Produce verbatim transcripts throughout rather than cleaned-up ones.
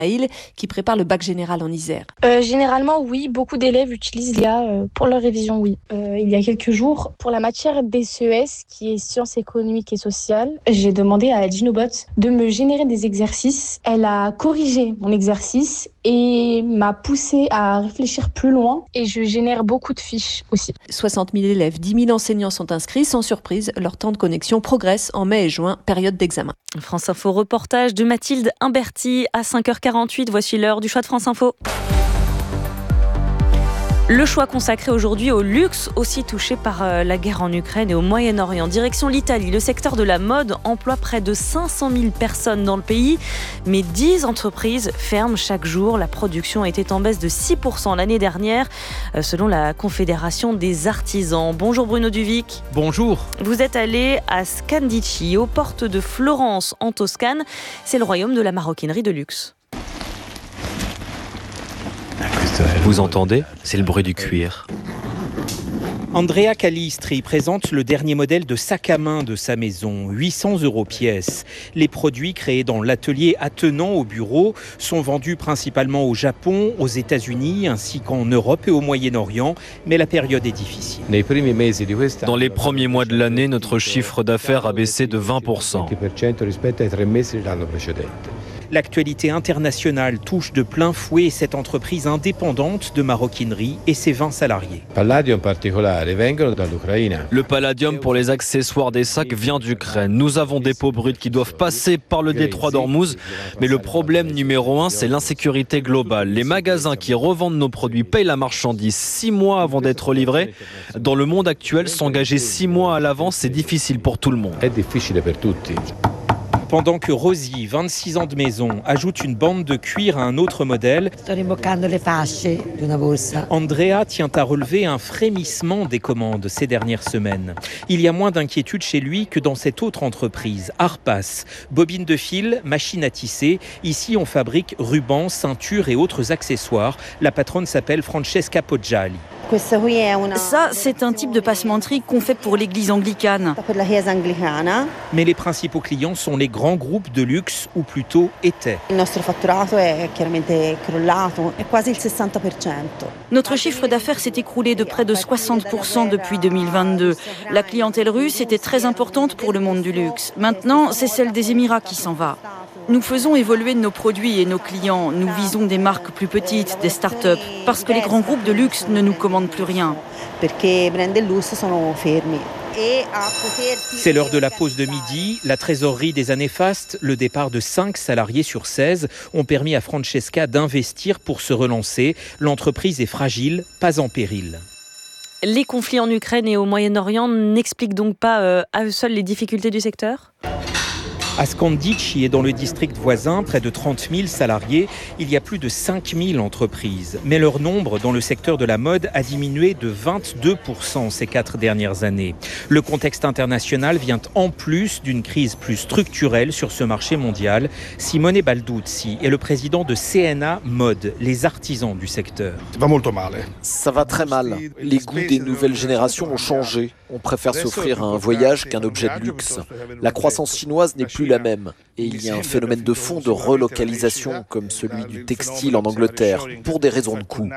qui prépare le bac général en Isère. Euh, généralement, oui. Beaucoup d'élèves utilisent l'I A euh, pour leur révision, oui. Euh, il y a quelques jours, pour la matière B C E S, qui est sciences économiques et sociales, j'ai demandé à Ginobot de me générer des exercices. Elle a corrigé mon exercice et m'a poussé à réfléchir plus loin. Et je génère beaucoup de fiches aussi. soixante mille élèves, dix mille enseignants sont inscrits. Sans surprise, leur temps de connexion progresse en mai et juin, période d'examen. France Info reportage de Mathilde Imberti à cinq heures quarante-huit. Voici l'heure du choix de France Info. Le choix consacré aujourd'hui au luxe, aussi touché par la guerre en Ukraine et au Moyen-Orient. Direction l'Italie, le secteur de la mode emploie près de cinq cent mille personnes dans le pays, mais dix entreprises ferment chaque jour. La production était en baisse de six pour cent l'année dernière, selon la Confédération des artisans. Bonjour Bruno Duvic. Bonjour. Vous êtes allé à Scandicci, aux portes de Florence, en Toscane. C'est le royaume de la maroquinerie de luxe. Vous entendez ? C'est le bruit du cuir. Andrea Calistri présente le dernier modèle de sac à main de sa maison, huit cents euros pièce. Les produits créés dans l'atelier attenant au bureau sont vendus principalement au Japon, aux États-Unis ainsi qu'en Europe et au Moyen-Orient, mais la période est difficile. Dans les premiers mois de l'année, notre chiffre d'affaires a baissé de vingt pour cent. L'actualité internationale touche de plein fouet cette entreprise indépendante de maroquinerie et ses vingt salariés. Le palladium pour les accessoires des sacs vient d'Ukraine. Nous avons des peaux brutes qui doivent passer par le détroit d'Ormuz, mais le problème numéro un, c'est l'insécurité globale. Les magasins qui revendent nos produits payent la marchandise six mois avant d'être livrés. Dans le monde actuel, s'engager six mois à l'avance, c'est difficile pour tout le monde. Pendant que Rosie, vingt-six ans de maison, ajoute une bande de cuir à un autre modèle, Andrea tient à relever un frémissement des commandes ces dernières semaines. Il y a moins d'inquiétude chez lui que dans cette autre entreprise, Arpas. Bobine de fil, machine à tisser. Ici, on fabrique rubans, ceintures et autres accessoires. La patronne s'appelle Francesca Poggiali. Ça, c'est un type de passementerie qu'on fait pour l'église anglicane. Mais les principaux clients sont les grands groupes de luxe, ou plutôt étaient. Notre chiffre d'affaires s'est écroulé de près de soixante pour cent depuis deux mille vingt-deux. La clientèle russe était très importante pour le monde du luxe. Maintenant, c'est celle des Émirats qui s'en va. Nous faisons évoluer nos produits et nos clients. Nous visons des marques plus petites, des start-up, parce que les grands groupes de luxe ne nous commandent plus rien. C'est l'heure de la pause de midi. La trésorerie des années fastes, le départ de cinq salariés sur seize ont permis à Francesca d'investir pour se relancer. L'entreprise est fragile, pas en péril. Les conflits en Ukraine et au Moyen-Orient n'expliquent donc pas euh, à eux seuls les difficultés du secteur ? À Scandicci et dans le district voisin, près de trente mille salariés, il y a plus de cinq mille entreprises. Mais leur nombre dans le secteur de la mode a diminué de vingt-deux pour cent ces quatre dernières années. Le contexte international vient en plus d'une crise plus structurelle sur ce marché mondial. Simone Balduzzi est le président de C N A Mode, les artisans du secteur. Ça va très mal. Les goûts des nouvelles générations ont changé. On préfère s'offrir un voyage qu'un objet de luxe. La croissance chinoise n'est plus la même. Et il y a un phénomène de fond de relocalisation comme celui du textile en Angleterre, pour des raisons de coût.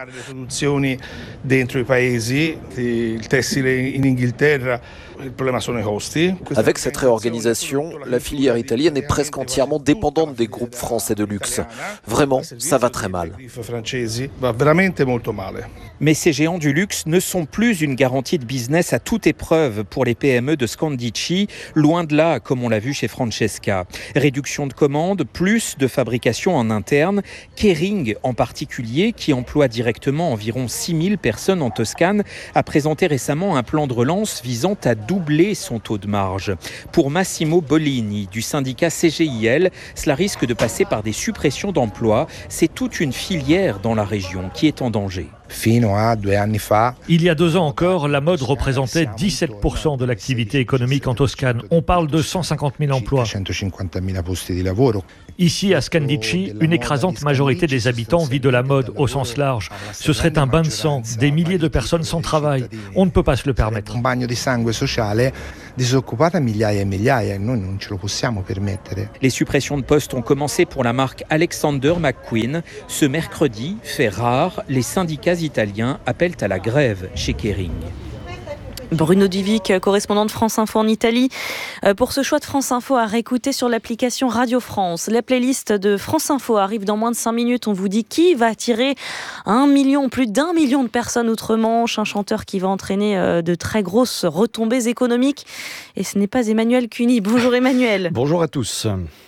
Avec cette réorganisation, la filière italienne est presque entièrement dépendante des groupes français de luxe. Vraiment, ça va très mal. Mais ces géants du luxe ne sont plus une garantie de business à toute épreuve pour les P M E de Scandicci, loin de là, comme on l'a vu chez Francesca. Réduction de commandes, plus de fabrication en interne. Kering, en particulier, qui emploie directement environ six mille personnes en Toscane, a présenté récemment un plan de relance visant à doubler son taux de marge. Pour Massimo Bollini, du syndicat C G I L, cela risque de passer par des suppressions d'emplois. C'est toute une filière dans la région qui est en danger. Il y a deux ans encore, la mode représentait dix-sept pour cent de l'activité économique en Toscane. On parle de cent cinquante mille emplois. Ici, à Scandicci, une écrasante majorité des habitants vit de la mode au sens large. Ce serait un bain de sang, des milliers de personnes sans travail. On ne peut pas se le permettre. disoccupata migliaia e migliaia e noi non ce lo possiamo permettere. Les suppressions de postes ont commencé pour la marque Alexander McQueen. Ce mercredi, fait rare, les syndicats italiens appellent à la grève chez Kering. Bruno Duvic, correspondant de France Info en Italie. Pour ce choix de France Info à réécouter sur l'application Radio France, la playlist de France Info arrive dans moins de cinq minutes. On vous dit qui va attirer un million, plus d'un million de personnes outre-Manche, un chanteur qui va entraîner de très grosses retombées économiques. Et ce n'est pas Emmanuel Cuny. Bonjour Emmanuel. Bonjour à tous.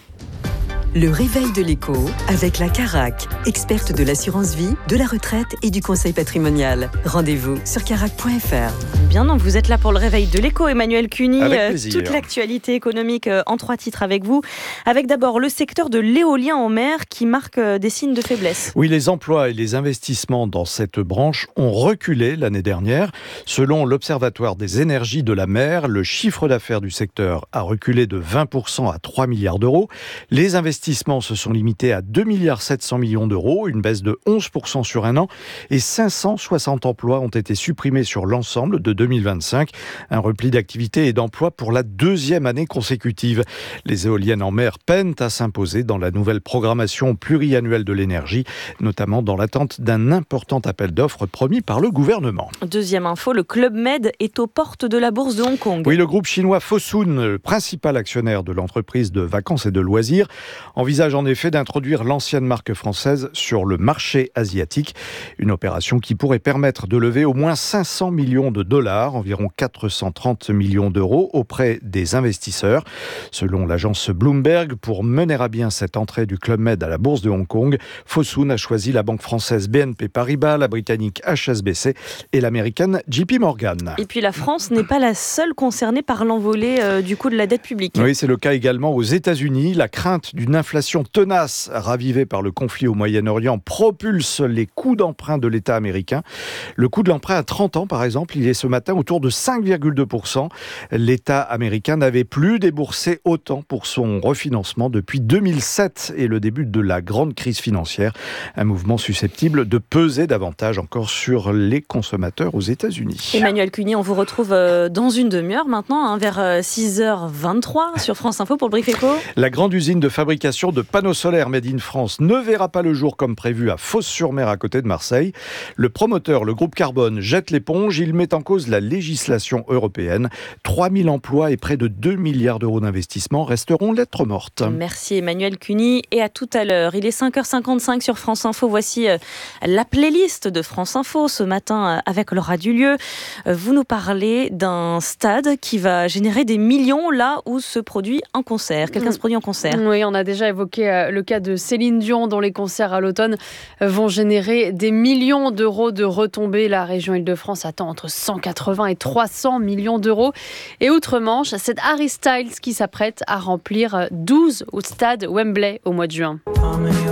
Le réveil de l'écho avec la Carac, experte de l'assurance vie, de la retraite et du conseil patrimonial. Rendez-vous sur carac point f r. Bien, donc vous êtes là pour le réveil de l'écho, Emmanuel Cuny. Avec plaisir. Toute l'actualité économique en trois titres avec vous. Avec d'abord le secteur de l'éolien en mer qui marque des signes de faiblesse. Oui, les emplois et les investissements dans cette branche ont reculé l'année dernière. Selon l'Observatoire des énergies de la mer, le chiffre d'affaires du secteur a reculé de vingt pour cent à trois milliards d'euros. Les investissements se sont limités à deux milliards sept cents millions d'euros, une baisse de onze pour cent sur un an, et cinq cent soixante emplois ont été supprimés sur l'ensemble de deux mille vingt-cinq. Un repli d'activité et d'emploi pour la deuxième année consécutive. Les éoliennes en mer peinent à s'imposer dans la nouvelle programmation pluriannuelle de l'énergie, notamment dans l'attente d'un important appel d'offres promis par le gouvernement. Deuxième info, le Club Med est aux portes de la bourse de Hong Kong. Oui, le groupe chinois Fosun, le principal actionnaire de l'entreprise de vacances et de loisirs, envisage en effet d'introduire l'ancienne marque française sur le marché asiatique. Une opération qui pourrait permettre de lever au moins cinq cents millions de dollars, environ quatre cent trente millions d'euros, auprès des investisseurs. Selon l'agence Bloomberg, pour mener à bien cette entrée du Club Med à la bourse de Hong Kong, Fosun a choisi la banque française B N P Paribas, la britannique H S B C et l'américaine J P Morgan. Et puis la France n'est pas la seule concernée par l'envolée euh, du coût de la dette publique. Oui, c'est le cas également aux États-Unis. La crainte d'une inflation tenace, ravivée par le conflit au Moyen-Orient, propulse les coûts d'emprunt de l'État américain. Le coût de l'emprunt à trente ans, par exemple, il est ce matin autour de cinq virgule deux pour cent. L'État américain n'avait plus déboursé autant pour son refinancement depuis deux mille sept et le début de la grande crise financière. Un mouvement susceptible de peser davantage encore sur les consommateurs aux États-Unis. Emmanuel Cuny, on vous retrouve dans une demi-heure maintenant, hein, vers six heures vingt-trois sur France Info pour le Brief Éco. La grande usine de fabrication de panneaux solaires Made in France ne verra pas le jour comme prévu à Fos-sur-Mer à côté de Marseille. Le promoteur, le groupe Carbone, jette l'éponge. Il met en cause la législation européenne. trois mille emplois et près de deux milliards d'euros d'investissement resteront lettre morte. Merci Emmanuel Cuny et à tout à l'heure. Il est cinq heures cinquante-cinq sur France Info. Voici la playlist de France Info ce matin avec Laura Dulieu. Vous nous parlez d'un stade qui va générer des millions là où se produit un concert. Quelqu'un mmh. se produit en concert. Oui, on a déjà évoqué le cas de Céline Dion dont les concerts à l'automne vont générer des millions d'euros de retombées. La région Île-de-France attend entre cent quatre-vingts et trois cents millions d'euros. Et outre-Manche, c'est Harry Styles qui s'apprête à remplir douze au stade Wembley au mois de juin.